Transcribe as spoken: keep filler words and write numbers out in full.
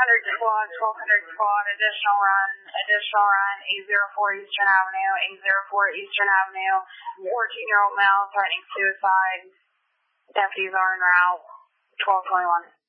hundred squad, twelve hundred squad, additional run, additional run, eight oh four Eastern Avenue, eight oh four Eastern Avenue, fourteen-year-old male threatening suicide. Deputies are en route, twelve twenty-one.